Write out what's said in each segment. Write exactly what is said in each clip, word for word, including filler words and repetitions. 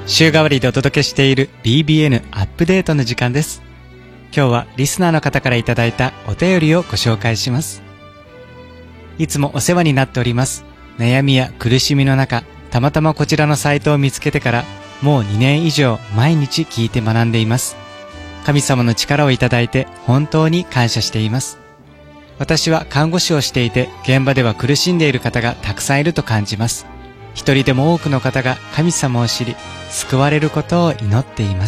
週替わりでお届けしている ビービーエヌ アップデートの時間です。今日はリスナーの方からいただいたお便りをご紹介します。いつもお世話になっております。悩みや苦しみの中、たまたまこちらのサイトを見つけてからもうにねん以上毎日聞いて学んでいます。神様の力をいただいて本当に感謝しています。私は看護師をしていて、現場では苦しんでいる方がたくさんいると感じます。一人でも多くの方が神様を知り、救われることを祈っています。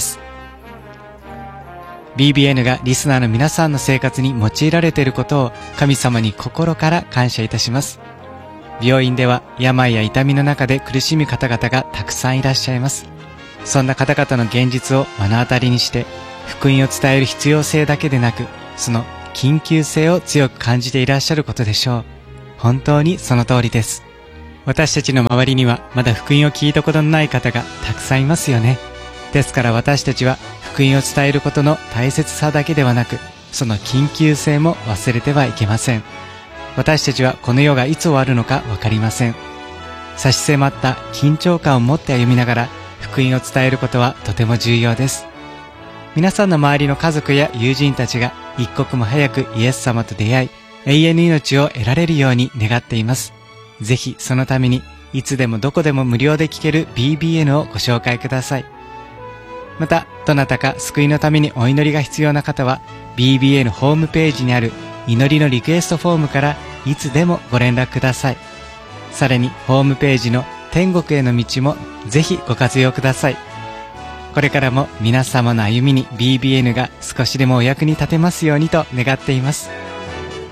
ビービーエヌ がリスナーの皆さんの生活に用いられていることを神様に心から感謝いたします。病院では病や痛みの中で苦しむ方々がたくさんいらっしゃいます。そんな方々の現実を目の当たりにして、福音を伝える必要性だけでなく、その緊急性を強く感じていらっしゃることでしょう。本当にその通りです。私たちの周りにはまだ福音を聞いたことのない方がたくさんいますよね。ですから私たちは福音を伝えることの大切さだけではなく、その緊急性も忘れてはいけません。私たちはこの世がいつ終わるのかわかりません。差し迫った緊張感を持って歩みながら福音を伝えることはとても重要です。皆さんの周りの家族や友人たちが一刻も早くイエス様と出会い、永遠の命を得られるように願っています。ぜひそのためにいつでもどこでも無料で聞ける ビービーエヌ をご紹介ください。また、どなたか救いのためにお祈りが必要な方は ビービーエヌ ホームページにある祈りのリクエストフォームからいつでもご連絡ください。さらにホームページの天国への道もぜひご活用ください。これからも皆様の歩みに ビービーエヌ が少しでもお役に立てますようにと願っています。